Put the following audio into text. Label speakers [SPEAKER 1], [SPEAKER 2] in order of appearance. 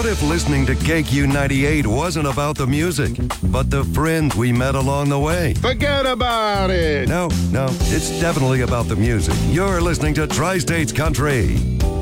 [SPEAKER 1] What if listening to KQ98 wasn't about the music, but the friends we met along the way?
[SPEAKER 2] Forget about it.
[SPEAKER 1] No, it's definitely about the music. You're listening to Tri-States Country.